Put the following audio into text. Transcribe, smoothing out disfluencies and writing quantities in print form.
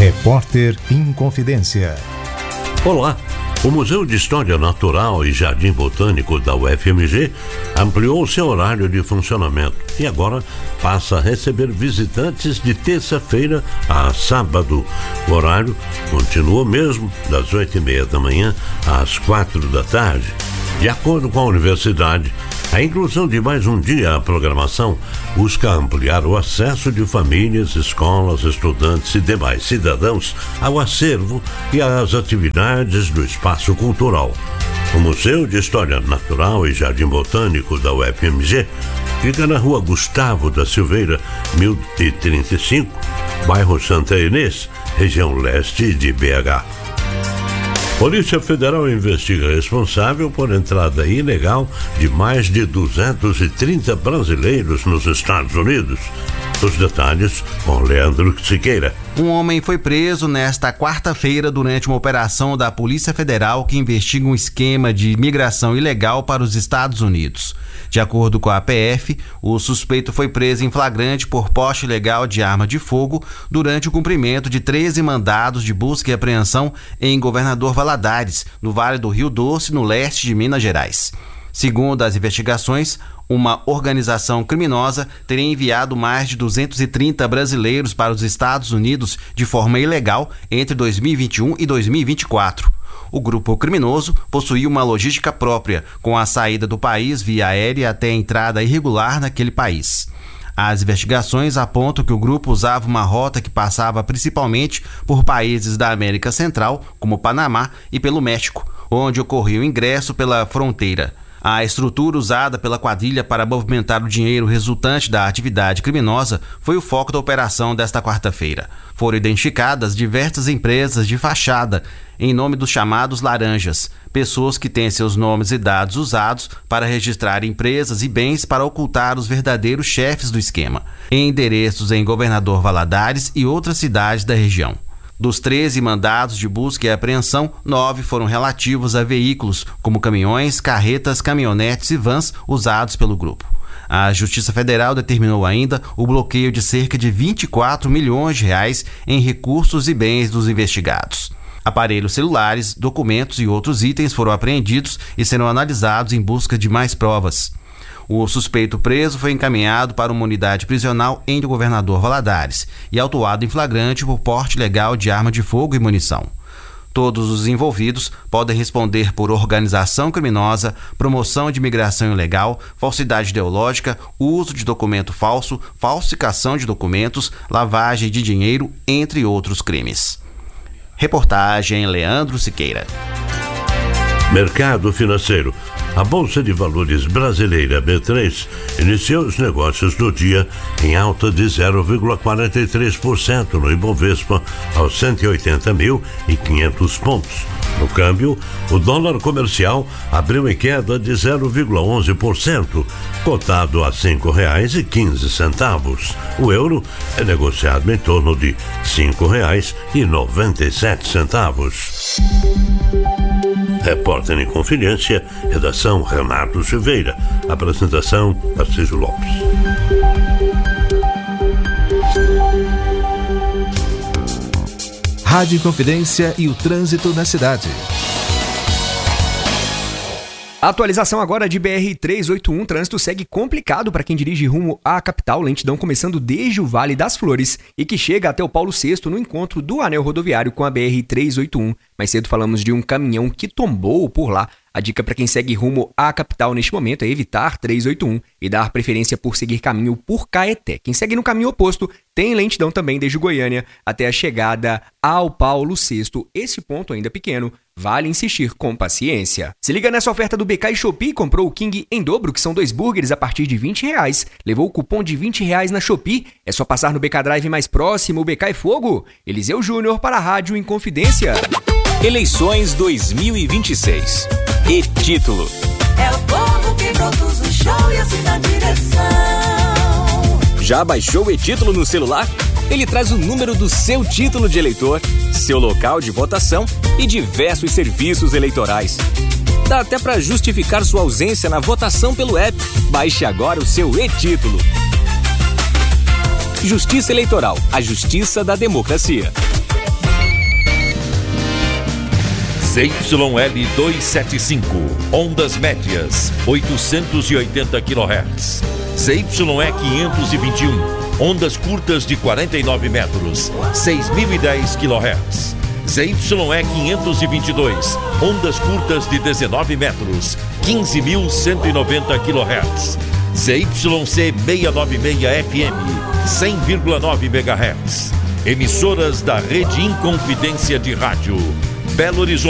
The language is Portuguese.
Repórter Inconfidência. Olá! O Museu de História Natural e Jardim Botânico da UFMG ampliou seu horário de funcionamento e agora passa a receber visitantes de terça-feira a sábado. O horário continua mesmo das 8h30 da manhã às 4 da tarde. De acordo com a universidade, a inclusão de mais um dia à programação busca ampliar o acesso de famílias, escolas, estudantes e demais cidadãos ao acervo e às atividades do espaço cultural. O Museu de História Natural e Jardim Botânico da UFMG fica na Rua Gustavo da Silveira, 1035, bairro Santa Inês, região leste de BH. Polícia Federal investiga responsável por entrada ilegal de mais de 230 brasileiros nos Estados Unidos. Os detalhes com Leandro Siqueira. Um homem foi preso nesta quarta-feira durante uma operação da Polícia Federal que investiga um esquema de imigração ilegal para os Estados Unidos. De acordo com a PF, o suspeito foi preso em flagrante por porte ilegal de arma de fogo durante o cumprimento de 13 mandados de busca e apreensão em Governador Valadares, no Vale do Rio Doce, no leste de Minas Gerais. Segundo as investigações, uma organização criminosa teria enviado mais de 230 brasileiros para os Estados Unidos de forma ilegal entre 2021 e 2024. O grupo criminoso possuía uma logística própria, com a saída do país via aérea até a entrada irregular naquele país. As investigações apontam que o grupo usava uma rota que passava principalmente por países da América Central, como Panamá, e pelo México, onde ocorria o ingresso pela fronteira. A estrutura usada pela quadrilha para movimentar o dinheiro resultante da atividade criminosa foi o foco da operação desta quarta-feira. Foram identificadas diversas empresas de fachada em nome dos chamados laranjas, pessoas que têm seus nomes e dados usados para registrar empresas e bens para ocultar os verdadeiros chefes do esquema, em endereços em Governador Valadares e outras cidades da região. Dos 13 mandados de busca e apreensão, 9 foram relativos a veículos, como caminhões, carretas, caminhonetes e vans usados pelo grupo. A Justiça Federal determinou ainda o bloqueio de cerca de 24 milhões de reais em recursos e bens dos investigados. Aparelhos celulares, documentos e outros itens foram apreendidos e serão analisados em busca de mais provas. O suspeito preso foi encaminhado para uma unidade prisional em Governador Valadares e autuado em flagrante por porte ilegal de arma de fogo e munição. Todos os envolvidos podem responder por organização criminosa, promoção de imigração ilegal, falsidade ideológica, uso de documento falso, falsificação de documentos, lavagem de dinheiro, entre outros crimes. Reportagem Leandro Siqueira. Mercado financeiro. A Bolsa de Valores brasileira B3 iniciou os negócios do dia em alta de 0,43% no Ibovespa aos 180.500 pontos. No câmbio, o dólar comercial abriu em queda de 0,11%, cotado a R$ 5,15. O euro é negociado em torno de R$ 5,97. Repórter em Confidência, redação Renato Silveira, apresentação Tarcísio Lopes. Rádio Confidência e o trânsito na cidade. Atualização agora de BR-381, trânsito segue complicado para quem dirige rumo à capital, lentidão começando desde o Vale das Flores e que chega até o Paulo VI no encontro do anel rodoviário com a BR-381. Mais cedo falamos de um caminhão que tombou por lá. A dica para quem segue rumo à capital neste momento é evitar 381 e dar preferência por seguir caminho por Caeté. Quem segue no caminho oposto tem lentidão também desde Goiânia até a chegada ao Paulo VI. Esse ponto ainda pequeno, vale insistir com paciência. Se liga nessa oferta do BK e Shopee, comprou o King em dobro, que são 2 burgers a partir de R$20. Levou o cupom de R$20 na Shopee. É só passar no BK Drive mais próximo, BK e Fogo. Eliseu Júnior para a Rádio Inconfidência. Eleições 2026. E-título. É o povo que produz o show e assina a direção. Já baixou o e-título no celular? Ele traz o número do seu título de eleitor, seu local de votação e diversos serviços eleitorais. Dá até para justificar sua ausência na votação pelo app. Baixe agora o seu e-título. Justiça Eleitoral, a justiça da democracia. ZYL 275, ondas médias, 880 kHz. ZYE 521, ondas curtas de 49 metros, 6.010 kHz. ZYE 522, ondas curtas de 19 metros, 15.190 kHz. ZYC 696 FM, 100,9 MHz. Emissoras da Rede Inconfidência de Rádio, Belo Horizonte.